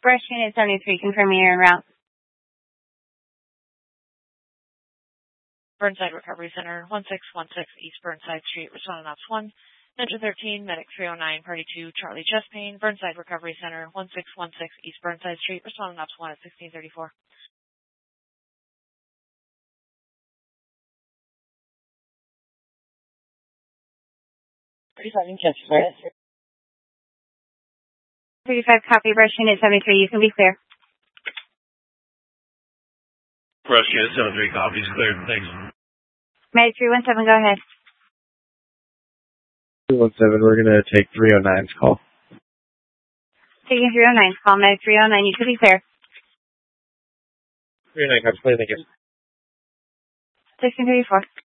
Brush Unit 73, confirming your route. Burnside Recovery Center, 1616 East Burnside Street, responding Ops 1. Metro 13, Medic 309, Party 2, Charlie Chest Pain. Burnside Recovery Center, 1616 East Burnside Street, responding Ops 1 at 1634. Chester, sorry. 35, copy. Brush Unit 73, you can be clear. Brush Unit 73, copies cleared. Thanks. Medic 317, go ahead. 217, we're going to take 309's call. Taking 309's call. Medic 309, you can be clear. 309, copies clear, thank you. 1634.